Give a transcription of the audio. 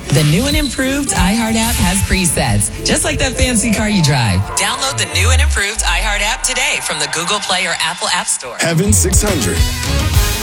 The new and improved iHeart app has presets, just like that fancy car you drive. Download the new and improved iHeart app today from the Google Play or Apple App Store. Heaven 600.